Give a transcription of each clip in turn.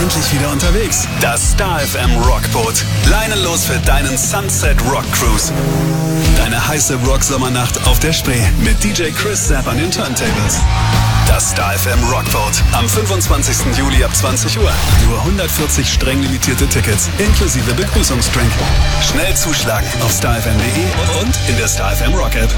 endlich wieder unterwegs. Das Star FM Rockboot. Leinenlos für deinen Sunset Rock Cruise. Deine heiße Rock-Sommernacht auf der Spree mit DJ Chris Sapp an den Turntables. Das Star FM Rockboat. Am 25. Juli ab 20 Uhr. Nur 140 streng limitierte Tickets inklusive Begrüßungsdrink. Schnell zuschlagen auf starfm.de und in der Star FM Rock App.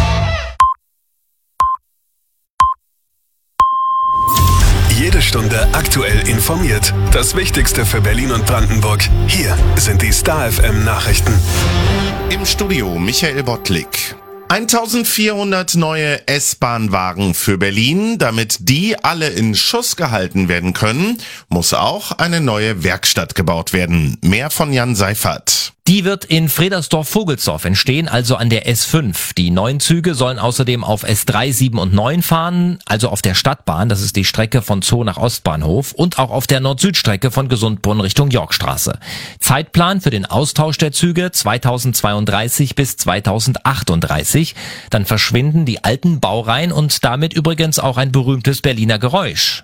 Jede Stunde aktuell informiert. Das Wichtigste für Berlin und Brandenburg. Hier sind die Star FM Nachrichten. Im Studio Michael Bottlik. 1400 neue S-Bahn-Wagen für Berlin. Damit die alle in Schuss gehalten werden können, muss auch eine neue Werkstatt gebaut werden. Mehr von Jan Seifert. Die wird in Fredersdorf-Vogelsdorf entstehen, also an der S5. Die neuen Züge sollen außerdem auf S3, 7 und 9 fahren, also auf der Stadtbahn, das ist die Strecke von Zoo nach Ostbahnhof, und auch auf der Nord-Süd-Strecke von Gesundbrunnen Richtung Yorkstraße. Zeitplan für den Austausch der Züge 2032 bis 2038. Dann verschwinden die alten Baureihen und damit übrigens auch ein berühmtes Berliner Geräusch.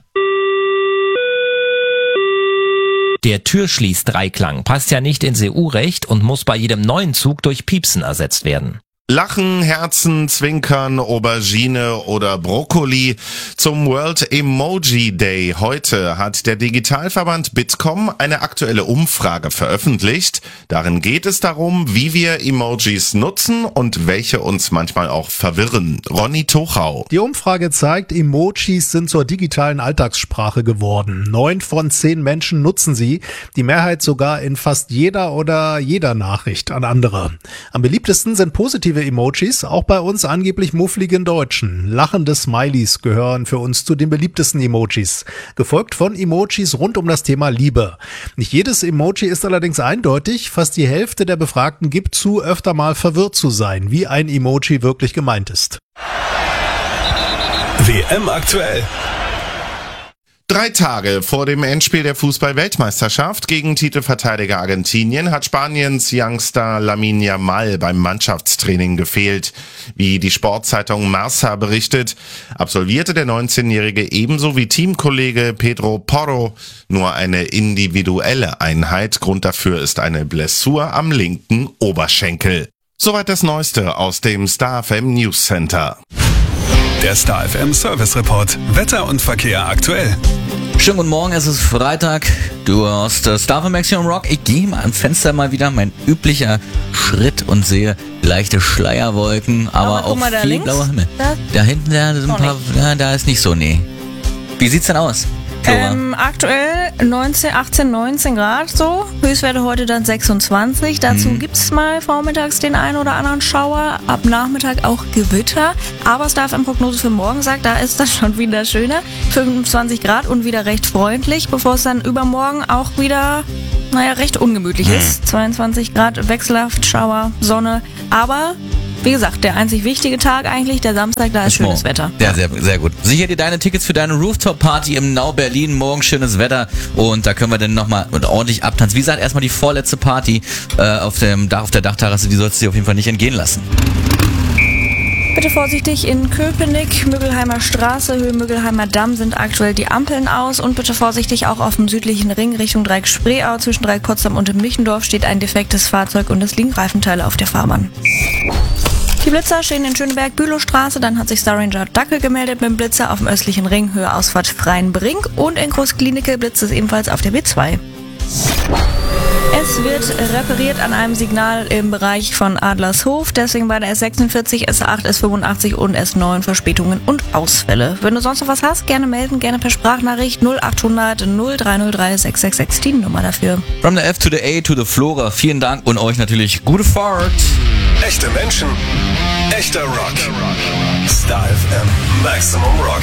Der Türschließ-Dreiklang passt ja nicht ins EU-Recht und muss bei jedem neuen Zug durch Piepsen ersetzt werden. Lachen, Herzen, Zwinkern, Aubergine oder Brokkoli. Zum World Emoji Day heute hat der Digitalverband Bitkom eine aktuelle Umfrage veröffentlicht. Darin geht es darum, wie wir Emojis nutzen und welche uns manchmal auch verwirren. Ronny Tochau. Die Umfrage zeigt, Emojis sind zur digitalen Alltagssprache geworden. 9 von 10 Menschen nutzen sie. Die Mehrheit sogar in fast jeder Nachricht an andere. Am beliebtesten sind positive Emojis, auch bei uns angeblich muffligen Deutschen. Lachende Smileys gehören für uns zu den beliebtesten Emojis, gefolgt von Emojis rund um das Thema Liebe. Nicht jedes Emoji ist allerdings eindeutig. Fast die Hälfte der Befragten gibt zu, öfter mal verwirrt zu sein, wie ein Emoji wirklich gemeint ist. WM aktuell. 3 Tage vor dem Endspiel der Fußball-Weltmeisterschaft gegen Titelverteidiger Argentinien hat Spaniens Youngster Lamine Yamal beim Mannschaftstraining gefehlt. Wie die Sportzeitung Marca berichtet, absolvierte der 19-Jährige ebenso wie Teamkollege Pedro Porro nur eine individuelle Einheit. Grund dafür ist eine Blessur am linken Oberschenkel. Soweit das Neueste aus dem Star FM News Center. Der Star FM Service Report. Wetter und Verkehr aktuell. Schönen guten Morgen, es ist Freitag. Du hörst Star FM Maximum Rock. Ich gehe mal am Fenster mal wieder, mein üblicher Schritt, und sehe leichte Schleierwolken, aber auch viel blauer Himmel. Da hinten, da sind ein paar, da ist nicht so, nee. Wie sieht's denn aus? Aktuell 18, 19 Grad so. Höchstwerte heute dann 26. Dazu gibt's mal vormittags den einen oder anderen Schauer. Ab Nachmittag auch Gewitter. Aber Star FM Prognose für morgen sagt, da ist das schon wieder schöner. 25 Grad und wieder recht freundlich, bevor es dann übermorgen auch wieder, recht ungemütlich ist. 22 Grad, wechselhaft, Schauer, Sonne. Aber wie gesagt, der einzig wichtige Tag eigentlich, der Samstag, da ist schönes Wetter. Ja, sehr, sehr gut. Sicher dir deine Tickets für deine Rooftop-Party im Nau Berlin. Morgen schönes Wetter und da können wir dann nochmal ordentlich abtanzen. Wie gesagt, erstmal die vorletzte Party auf der Dachterrasse, die sollst du dir auf jeden Fall nicht entgehen lassen. Bitte vorsichtig in Köpenick, Müggelheimer Straße, Höhe Müggelheimer Damm sind aktuell die Ampeln aus und bitte vorsichtig auch auf dem südlichen Ring Richtung Dreieck Spreeau. Zwischen Dreieck Potsdam und dem Michendorf steht ein defektes Fahrzeug und es liegen Reifenteile auf der Fahrbahn. Die Blitzer stehen in Schöneberg-Bülowstraße, dann hat sich Star Ranger Dackel gemeldet mit dem Blitzer auf dem östlichen Ring, Höhe Ausfahrt Freienbrink, und in Großklinike blitzt es ebenfalls auf der B2. Es wird repariert an einem Signal im Bereich von Adlershof, deswegen bei der S46, S8, S85 und S9 Verspätungen und Ausfälle. Wenn du sonst noch was hast, gerne melden, gerne per Sprachnachricht 0800 0303 666, die Nummer dafür. From the F to the A to the Flora, vielen Dank und euch natürlich gute Fahrt. Echte Menschen, echter Rock. Star FM Maximum Rock.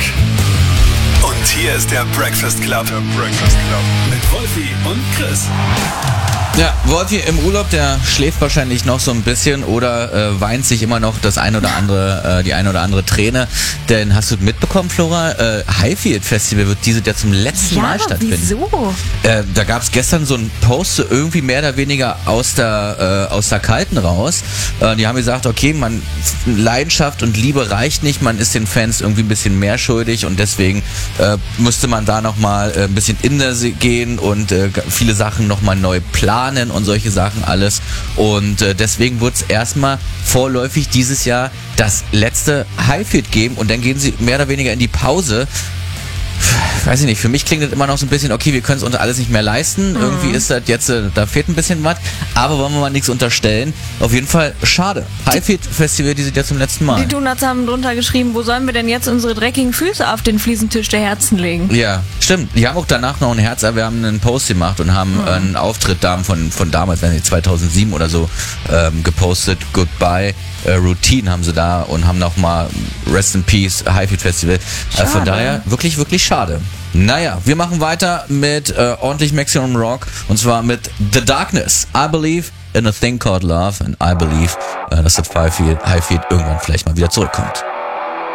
Und hier ist der Breakfast Club. Mit Wolfi und Chris. Ja, Wolfi im Urlaub, der schläft wahrscheinlich noch so ein bisschen oder weint sich immer noch die eine oder andere Träne. Denn hast du mitbekommen, Flora, Highfield Festival wird dieses Jahr zum letzten Mal stattfinden. Wieso? Da gab es gestern so einen Post, so irgendwie mehr oder weniger aus der Kalten raus. Die haben gesagt, okay, Leidenschaft und Liebe reicht nicht, man ist den Fans irgendwie ein bisschen mehr schuldig und deswegen müsste man da nochmal ein bisschen in der gehen und viele Sachen nochmal neu planen und solche Sachen alles. Und deswegen wird es erstmal vorläufig dieses Jahr das letzte Highfield geben und dann gehen sie mehr oder weniger in die Pause. Weiß ich nicht, für mich klingt das immer noch so ein bisschen, okay, wir können es uns alles nicht mehr leisten. Irgendwie ist das jetzt, da fehlt ein bisschen was, aber wollen wir mal nichts unterstellen. Auf jeden Fall schade. Highfield Festival, die sind ja zum letzten Mal. Die Donuts haben drunter geschrieben, wo sollen wir denn jetzt unsere dreckigen Füße auf den Fliesentisch der Herzen legen? Ja, stimmt. Die haben auch danach noch einen herzerwärmenden Post gemacht und haben einen Auftritt von damals, 2007 oder so, gepostet. Goodbye Routine haben sie da und haben nochmal Rest in Peace Highfield Festival. Von daher wirklich, wirklich schade. Naja, wir machen weiter mit ordentlich Maximum Rock und zwar mit The Darkness. I believe in a thing called love and I believe, dass das Highfield irgendwann vielleicht mal wieder zurückkommt.